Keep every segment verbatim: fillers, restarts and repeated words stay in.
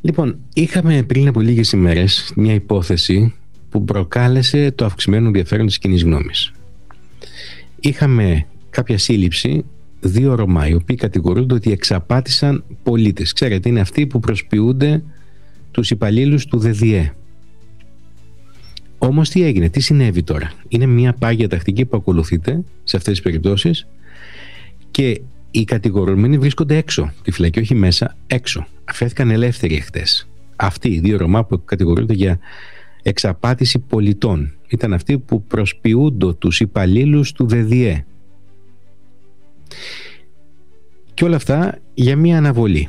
Λοιπόν, είχαμε πριν από λίγες ημέρες μια υπόθεση που προκάλεσε το αυξημένο ενδιαφέρον της κοινής γνώμης. Είχαμε κάποια σύλληψη δύο Ρωμά, οι οποίοι κατηγορούνται ότι εξαπάτησαν πολίτες. Ξέρετε, είναι αυτοί που προσποιούνται τους υπαλλήλους του ΔΔΕ. Όμως τι έγινε, τι συνέβη τώρα? Είναι μια πάγια τακτική που ακολουθείται σε αυτές τις περιπτώσεις και οι κατηγορούμενοι βρίσκονται έξω τη φυλακή, όχι μέσα, έξω. Αφέθηκαν ελεύθεροι εχθές. Αυτοί οι δύο Ρωμά που κατηγορούνται για εξαπάτηση πολιτών ήταν αυτοί που προσποιούνται τους υπαλλήλους του ΔΔΕ. Και όλα αυτά για μια αναβολή.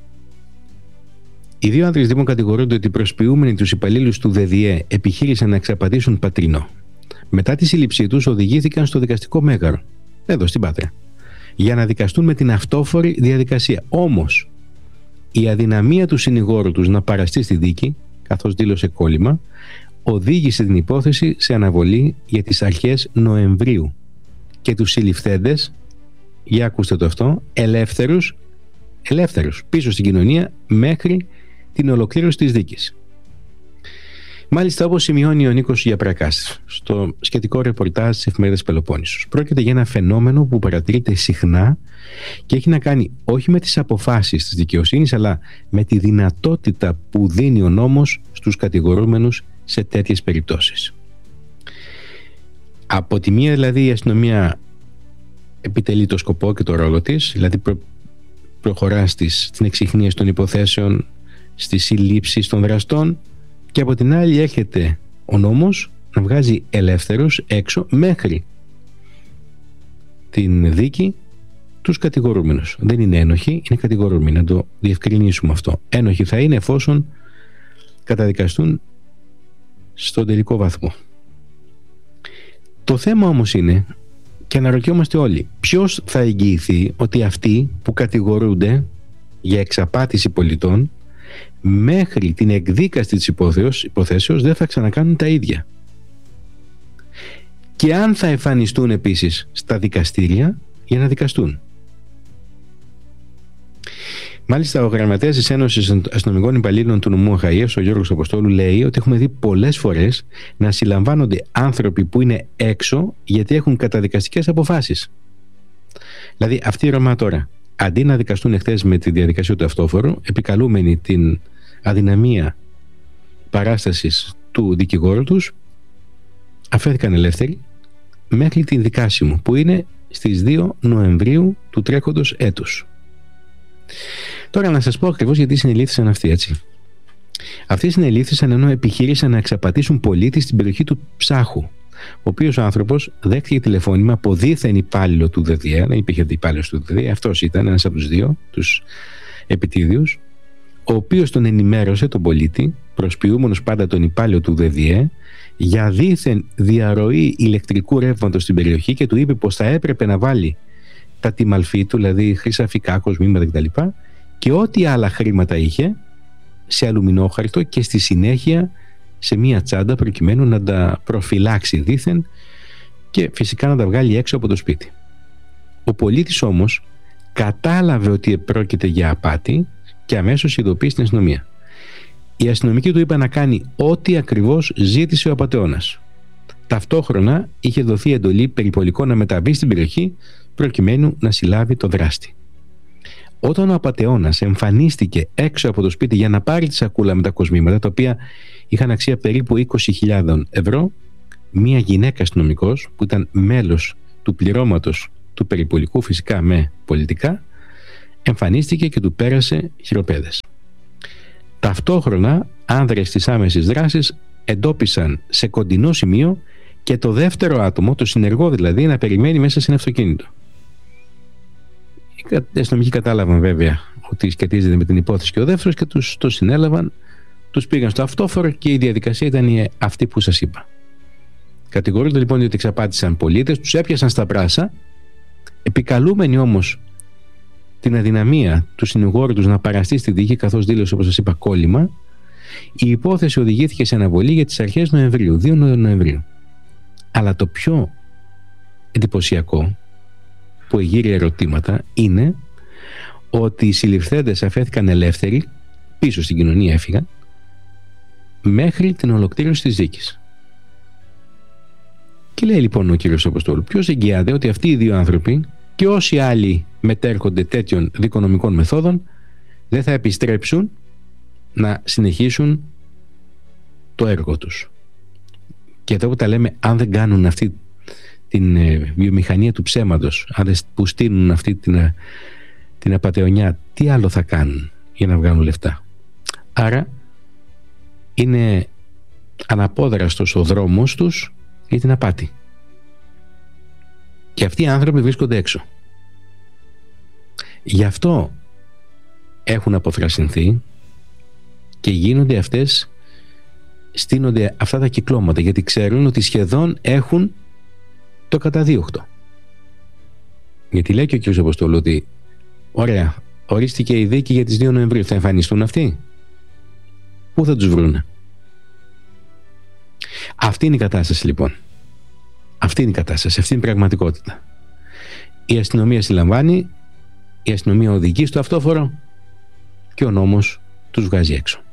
Οι δύο άντρες λοιπόν κατηγορούνται ότι οι προσποιούμενοι τους υπαλλήλους του ΔΔΕ επιχείρησαν να εξαπατήσουν πατρινό. Μετά τη σύλληψή τους οδηγήθηκαν στο δικαστικό μέγαρο, εδώ στην Πάτρα, για να δικαστούν με την αυτόφορη διαδικασία. Όμως η αδυναμία του συνηγόρου τους να παραστεί στη δίκη, καθώς δήλωσε κόλλημα, οδήγησε την υπόθεση σε αναβολή για τις αρχές Νοεμβρίου και τους συλληφθέντες, για ακούστε το αυτό, ελεύθερους, ελεύθερους πίσω στην κοινωνία μέχρι την ολοκλήρωση της δίκης. Μάλιστα, όπως σημειώνει ο Νίκος Γιαπρακάς στο σχετικό ρεπορτάζ της εφημερίδας Πελοπόννησος, πρόκειται για ένα φαινόμενο που παρατηρείται συχνά και έχει να κάνει όχι με τις αποφάσεις της δικαιοσύνης, αλλά με τη δυνατότητα που δίνει ο νόμος στους κατηγορούμενους σε τέτοιες περιπτώσεις. Από τη μία δηλαδή η αστυνομία επιτελεί το σκοπό και το ρόλο της, δηλαδή προ, προχωρά στις, στην εξιχνίαση των υποθέσεων, στις συλλήψεις των δραστών, και από την άλλη έρχεται ο νόμος να βγάζει ελεύθερους έξω μέχρι την δίκη τους κατηγορούμενους. Δεν είναι ένοχοι, είναι κατηγορούμενοι, να το διευκρινίσουμε αυτό. Ένοχοι θα είναι εφόσον καταδικαστούν στον τελικό βαθμό. Το θέμα όμως είναι, και αναρωτιόμαστε όλοι, ποιος θα εγγυηθεί ότι αυτοί που κατηγορούνται για εξαπάτηση πολιτών μέχρι την εκδίκαση της υποθέσεως δεν θα ξανακάνουν τα ίδια, και αν θα εμφανιστούν επίσης στα δικαστήρια για να δικαστούν. Μάλιστα, ο γραμματέας της Ένωσης Αστυνομικών Υπαλλήλων του νομού Αχαΐας, ο Γιώργος Αποστόλου, λέει ότι έχουμε δει πολλές φορές να συλλαμβάνονται άνθρωποι που είναι έξω γιατί έχουν καταδικαστικές αποφάσεις. Δηλαδή, αυτοί οι Ρωμά τώρα, αντί να δικαστούν εχθές με τη διαδικασία του αυτόφορου, επικαλούμενοι την αδυναμία παράστασης του δικηγόρου τους, αφέθηκαν ελεύθεροι μέχρι την δικάσιμο, που είναι στις δύο Νοεμβρίου του τρέχοντος έτους. Τώρα να σας πω ακριβώς γιατί συνελήφθησαν αυτοί, έτσι. Αυτοί συνελήφθησαν ενώ επιχείρησαν να εξαπατήσουν πολίτη στην περιοχή του Ψάχου, ο οποίος ο άνθρωπος δέχτηκε τηλεφώνημα από δίθεν υπάλληλο του ΔΔΕ. Δεν υπήρχε υπάλληλος του ΔΔΕ, αυτός ήταν ένας από τους δύο, τους επιτίδιους, ο οποίος τον ενημέρωσε, τον πολίτη, προσποιούμενος πάντα τον υπάλληλο του ΔΔΕ, για δίθεν διαρροή ηλεκτρικού ρεύματος στην περιοχή, και του είπε πως θα έπρεπε να βάλει τα τιμαλφή του, δηλαδή χρυσαφικά, κοσμήματα κτλ., και ό,τι άλλα χρήματα είχε σε αλουμινόχαρτο και στη συνέχεια σε μία τσάντα, προκειμένου να τα προφυλάξει δήθεν και φυσικά να τα βγάλει έξω από το σπίτι. Ο πολίτης όμως κατάλαβε ότι πρόκειται για απάτη και αμέσως ειδοποίησε την αστυνομία. Οι αστυνομικοί του είπαν να κάνει ό,τι ακριβώς ζήτησε ο απατεώνας. Ταυτόχρονα είχε δοθεί εντολή περιπολικών να μεταβεί στην περιοχή προκειμένου να συλλάβει το δράστη. Όταν ο απατεώνας εμφανίστηκε έξω από το σπίτι για να πάρει τη σακούλα με τα κοσμήματα, τα οποία είχαν αξία περίπου είκοσι χιλιάδες ευρώ, μία γυναίκα αστυνομικός που ήταν μέλος του πληρώματος του περιπολικού, φυσικά με πολιτικά, εμφανίστηκε και του πέρασε χειροπέδες. Ταυτόχρονα άνδρες της άμεσης δράσης εντόπισαν σε κοντινό σημείο και το δεύτερο άτομο, το συνεργό δηλαδή, να περιμένει μέσα σε ένα αυτοκίνητο. Οι αστυνομικοί κατάλαβαν βέβαια ότι σχετίζεται με την υπόθεση και ο δεύτερος και τους το συνέλαβαν, τους πήγαν στο αυτόφορο και η διαδικασία ήταν αυτή που σας είπα. Κατηγορούνται λοιπόν ότι εξαπάτησαν πολίτες, τους έπιασαν στα πράσα, επικαλούμενοι όμως την αδυναμία του συνηγόρου τους να παραστεί στη δίκη, καθώς δήλωσε, όπως σας είπα, κόλλημα. Η υπόθεση οδηγήθηκε σε αναβολή για τις αρχές Νοεμβρίου, δύο Νοεμβρίου. Αλλά το πιο εντυπωσιακό που εγείρει ερωτήματα είναι ότι οι συλληφθέντες αφέθηκαν ελεύθεροι πίσω στην κοινωνία έφυγαν, μέχρι την ολοκλήρωση της δίκης. Και λέει λοιπόν ο κύριος Αποστόλου, ποιος εγγυάται ότι αυτοί οι δύο άνθρωποι και όσοι άλλοι μετέρχονται τέτοιων δικονομικών μεθόδων δεν θα επιστρέψουν να συνεχίσουν το έργο τους. Και εδώ που τα λέμε, αν δεν κάνουν αυτή την ε, βιομηχανία του ψέματος, αν δεν που στείλουν αυτή την, ε, την απατεωνιά, τι άλλο θα κάνουν για να βγάλουν λεφτά? Άρα είναι αναπόδραστος ο δρόμος τους για την απάτη. Και αυτοί οι άνθρωποι βρίσκονται έξω. Γι' αυτό έχουν αποθρασινθεί και γίνονται αυτές, στείνονται αυτά τα κυκλώματα, γιατί ξέρουν ότι σχεδόν έχουν το καταδίωκτο. Γιατί λέει και ο κ. Αποστόλου ότι ωραία, ορίστηκε η δίκη για τις δύο Νοεμβρίου, θα εμφανιστούν αυτοί? Πού θα τους βρούνε? Αυτή είναι η κατάσταση λοιπόν. Αυτή είναι η κατάσταση, αυτή είναι η πραγματικότητα. Η αστυνομία συλλαμβάνει, η αστυνομία οδηγεί στο αυτόφορο και ο νόμος τους βγάζει έξω.